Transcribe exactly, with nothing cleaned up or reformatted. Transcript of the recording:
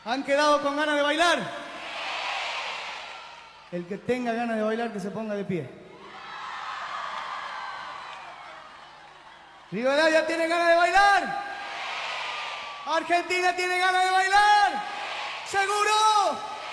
¿Han quedado con ganas de bailar? El que tenga ganas de bailar, que se ponga de pie. ¿Rivadavia tiene ganas de bailar? ¿Argentina tiene ganas de bailar? ¿Seguro?